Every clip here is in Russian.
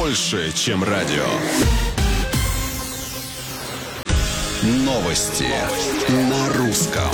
больше, чем радио. Новости на русском.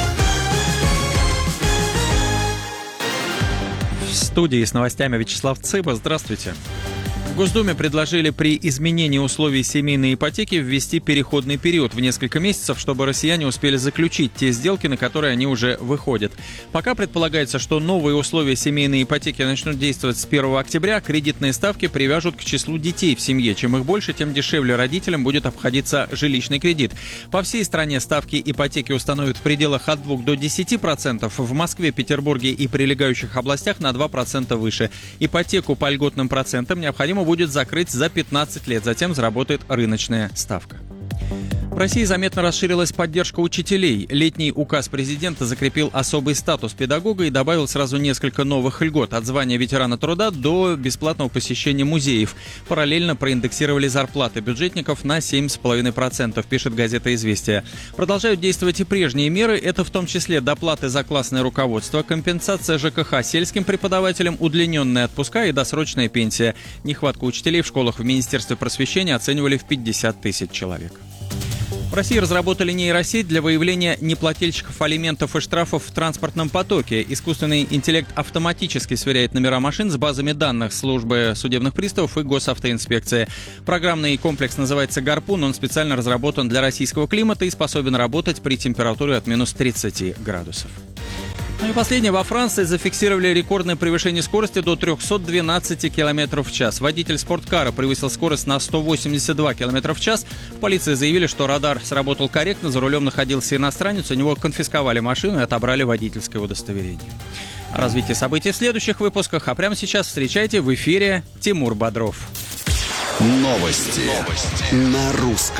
В студии с новостями Вячеслав Цыба. Здравствуйте. В Госдуме предложили при изменении условий семейной ипотеки ввести переходный период в несколько месяцев, чтобы россияне успели заключить те сделки, на которые они уже выходят. Пока предполагается, что новые условия семейной ипотеки начнут действовать с 1 октября, кредитные ставки привяжут к числу детей в семье. Чем их больше, тем дешевле родителям будет обходиться жилищный кредит. По всей стране ставки ипотеки установят в пределах от 2 до 10%. В Москве, Петербурге и прилегающих областях на 2% выше. Ипотеку по льготным процентам необходимо будет закрыть за 15 лет, затем заработает рыночная ставка. В России заметно расширилась поддержка учителей. Летний указ президента закрепил особый статус педагога и добавил сразу несколько новых льгот, от звания ветерана труда до бесплатного посещения музеев. Параллельно проиндексировали зарплаты бюджетников на 7,5%, пишет газета «Известия». Продолжают действовать и прежние меры. Это в том числе доплаты за классное руководство, компенсация ЖКХ сельским преподавателям, удлиненные отпуска и досрочная пенсия. Нехватку учителей в школах в Министерстве просвещения оценивали в 50 тысяч человек. В России разработали нейросеть для выявления неплательщиков алиментов и штрафов в транспортном потоке. Искусственный интеллект автоматически сверяет номера машин с базами данных службы судебных приставов и госавтоинспекции. Программный комплекс называется «Гарпун». Он специально разработан для российского климата и способен работать при температуре от минус 30 градусов. Ну и последнее. Во Франции зафиксировали рекордное превышение скорости до 312 км в час. Водитель спорткара превысил скорость на 182 км в час. В полиции заявили, что радар сработал корректно, за рулем находился иностранец, у него конфисковали машину и отобрали водительское удостоверение. О развитии событий в следующих выпусках, а прямо сейчас встречайте в эфире Тимур Бодров. Новости на русском.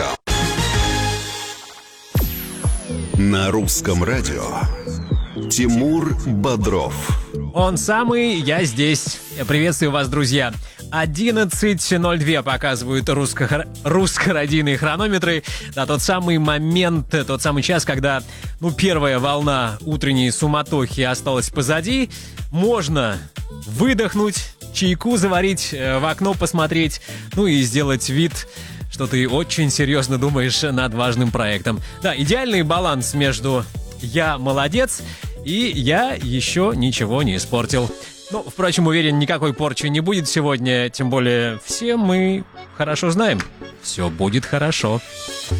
На русском радио. Тимур Бодров. Он самый, я здесь. Приветствую вас, друзья. 11:02 показывают русско-радийные хронометры. Да, тот самый момент, тот самый час, когда, первая волна утренней суматохи осталась позади. Можно выдохнуть, чайку заварить, в окно посмотреть, и сделать вид, что ты очень серьезно думаешь над важным проектом. Да, идеальный баланс между «я молодец» и «я еще ничего не испортил». Впрочем, уверен, никакой порчи не будет сегодня, тем более все мы хорошо знаем. Все будет хорошо.